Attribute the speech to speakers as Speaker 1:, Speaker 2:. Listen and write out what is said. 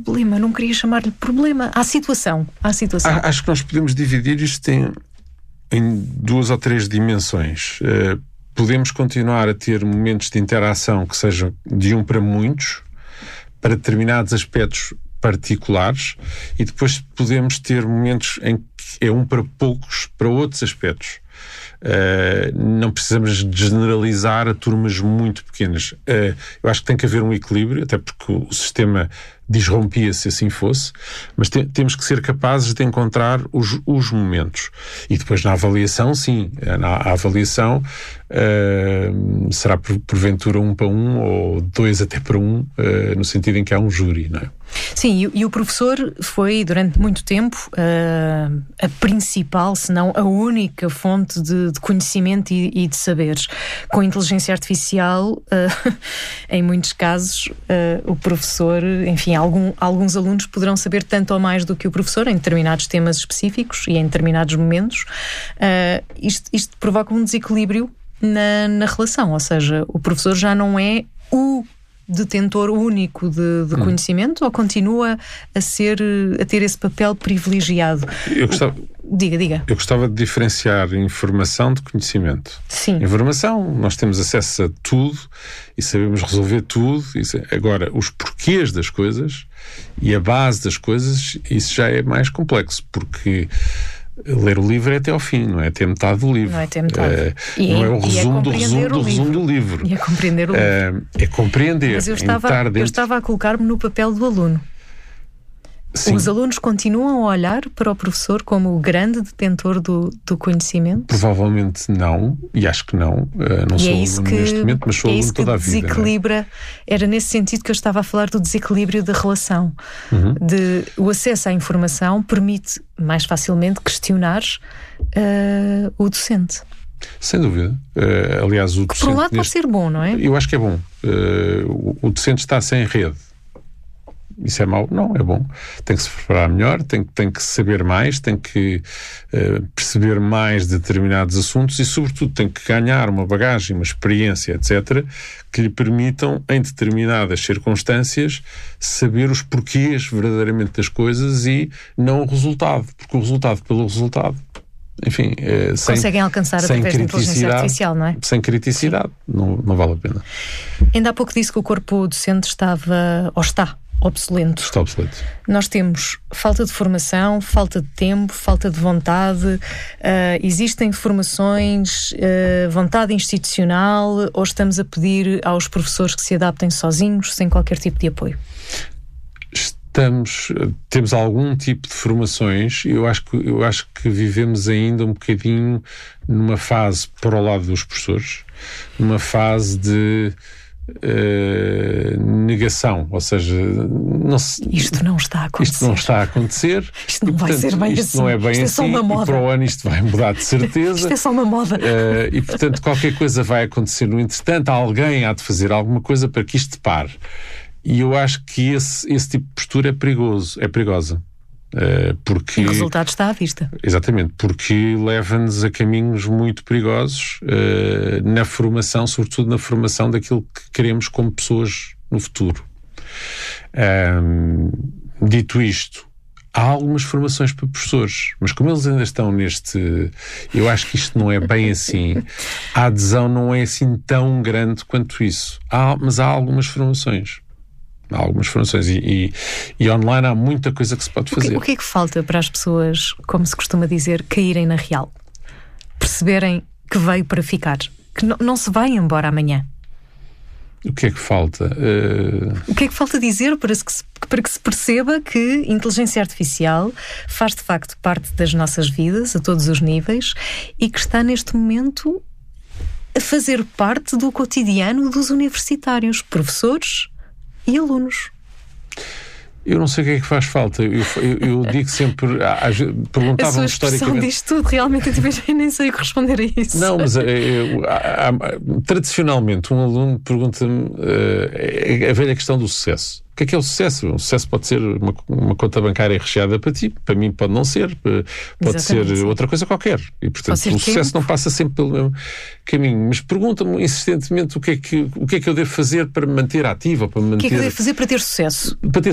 Speaker 1: problema, não queria chamar-lhe problema, à situação.
Speaker 2: Acho que nós podemos dividir isto em 2 ou 3 dimensões. Podemos continuar a ter momentos de interação que sejam de um para muitos, para determinados aspectos particulares, e depois podemos ter momentos em que é um para poucos, para outros aspectos. Não precisamos generalizar a turmas muito pequenas. Eu acho que tem que haver um equilíbrio, até porque o sistema disrompia se assim fosse, mas temos que ser capazes de encontrar os momentos. E depois na avaliação, sim, a avaliação será porventura 1 para 1 ou 2 até para 1, no sentido em que há um júri, não é?
Speaker 1: Sim, e o professor foi durante muito tempo a principal, se não a única fonte de conhecimento e de saberes. Com a inteligência artificial, em muitos casos, o professor, enfim, alguns alunos poderão saber tanto ou mais do que o professor em determinados temas específicos e em determinados momentos. Isto provoca um desequilíbrio na relação, ou seja, o professor já não é o detentor único de conhecimento, ou continua a ter esse papel privilegiado? Diga. Eu
Speaker 2: gostava de diferenciar informação de conhecimento.
Speaker 1: Sim.
Speaker 2: Informação, nós temos acesso a tudo e sabemos resolver tudo. Agora, os porquês das coisas e a base das coisas, isso já é mais complexo, porque ler o livro é até ao fim, não é até metade do livro.
Speaker 1: Não é até metade.
Speaker 2: Não é o resumo do resumo do livro.
Speaker 1: E é compreender o livro.
Speaker 2: É compreender.
Speaker 1: Mas eu estava a colocar-me no papel do aluno. Sim. Os alunos continuam a olhar para o professor como o grande detentor do conhecimento? Provavelmente não, e acho que não. Não sou aluno neste momento, mas sou aluno toda a vida. Desequilibra, era nesse sentido que eu estava a falar do desequilíbrio da relação. O acesso à informação permite mais facilmente questionar o docente.
Speaker 2: Sem dúvida. Aliás, o docente...
Speaker 1: Que por um lado pode ser bom, não é?
Speaker 2: Eu acho que é bom. O docente está sem rede. Isso é mau? Não, é bom. Tem que se preparar melhor, tem que saber mais, tem que perceber mais de determinados assuntos e, sobretudo, tem que ganhar uma bagagem, uma experiência, etc., que lhe permitam, em determinadas circunstâncias, saber os porquês verdadeiramente das coisas e não o resultado. Porque o resultado pelo resultado, enfim,
Speaker 1: conseguem alcançar através da inteligência artificial, não é?
Speaker 2: Sem criticidade, não vale a pena.
Speaker 1: Ainda há pouco disse que o corpo docente estava, ou está, obsoleto.
Speaker 2: Está obsoleto.
Speaker 1: Nós temos falta de formação, falta de tempo, falta de vontade, existem formações, vontade institucional, ou estamos a pedir aos professores que se adaptem sozinhos, sem qualquer tipo de apoio?
Speaker 2: Temos algum tipo de formações. Eu acho que vivemos ainda um bocadinho numa fase para o lado dos professores, numa fase de negação, ou seja,
Speaker 1: isto não está a acontecer.
Speaker 2: Isto não está a acontecer.
Speaker 1: Isto não vai ser bem
Speaker 2: isto
Speaker 1: assim.
Speaker 2: Não é bem
Speaker 1: isto
Speaker 2: assim.
Speaker 1: É só uma moda.
Speaker 2: E para o ano isto vai mudar de certeza.
Speaker 1: Isto é só uma moda.
Speaker 2: E portanto qualquer coisa vai acontecer. No entretanto, alguém há de fazer alguma coisa para que isto pare. E eu acho que esse tipo de postura é perigosa. Porque,
Speaker 1: e o resultado está à vista.
Speaker 2: Exatamente, porque leva-nos a caminhos muito perigosos na formação, sobretudo na formação daquilo que queremos como pessoas no futuro. Dito isto, há algumas formações para professores, mas como eles ainda estão eu acho que isto não é bem assim, a adesão não é assim tão grande quanto isso. Mas há algumas formações. Há algumas formações e online há muita coisa que se pode fazer.
Speaker 1: O que é que falta para as pessoas, como se costuma dizer, caírem na real? Perceberem que veio para ficar, que não se vai embora amanhã.
Speaker 2: O que é que falta?
Speaker 1: O que é que falta dizer para que se perceba que inteligência artificial faz de facto parte das nossas vidas, a todos os níveis, e que está neste momento a fazer parte do cotidiano dos universitários, professores e alunos?
Speaker 2: Eu não sei o que é que faz falta. Eu digo sempre, perguntavam-me historicamente.
Speaker 1: A sua expressão diz tudo, realmente eu nem sei o que responder a isso.
Speaker 2: Não, mas tradicionalmente um aluno pergunta-me a velha questão do sucesso. O que é o sucesso? O sucesso pode ser uma conta bancária recheada para ti, para mim pode não ser, pode ser outra coisa qualquer. E portanto o sucesso não passa sempre pelo mesmo caminho. Mas pergunta-me insistentemente o que é que eu devo fazer para me manter ativo, para me manter...
Speaker 1: O que é que eu devo fazer para ter sucesso?
Speaker 2: Para ter